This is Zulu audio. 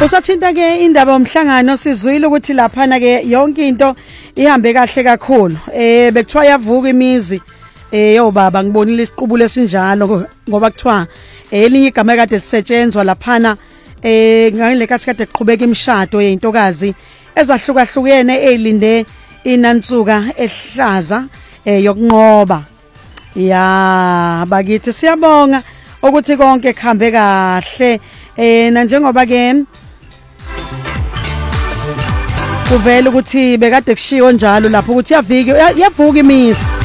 Usathinta ke indaba yomhlangano sizwile ukuthi laphana ke yonke into ihambe kahle kakhulu. Bekuthiwa yavuka imizi yobaba ngibonile isiqubulo esinjalo ngoba kuthiwa elinye igama ekade lisetshenzwa laphana ngale kathi kade kuqhubeka imishado yeintokazi ezahlukahlukene ezilinde inansuka ehlaza yokunqoba. Ya bakithi siyabonga ukuthi konke kuhambe kahle na njengoba ke kuvela ukuthi bekade kushiwo njalo lapho ukuthi yavuka imizi